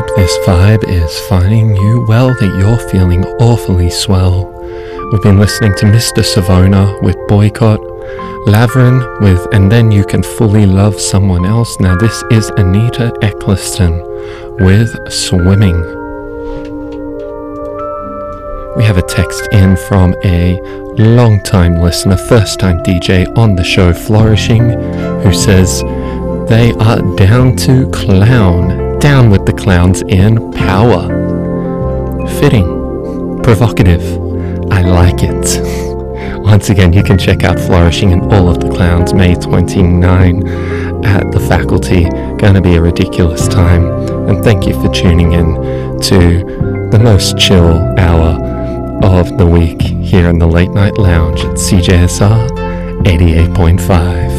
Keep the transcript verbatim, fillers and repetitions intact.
this vibe is finding you well, that you're feeling awfully swell. We've been listening to Mister Savona with Boycott, Lavrin with And Then You Can Fully Love Someone Else. Now this is Anita Eccleston with Swimming. We have a text in from a long-time listener, first-time D J on the show, Flourishing, who says they are down to clown. Down with the clowns in power. Fitting. Provocative. I like it. Once again, you can check out Flourishing and all of the clowns May twenty-ninth at the Faculty. Gonna be a ridiculous time. And thank you for tuning in to the most chill hour of the week here in the Late Night Lounge at C J S R eighty-eight point five.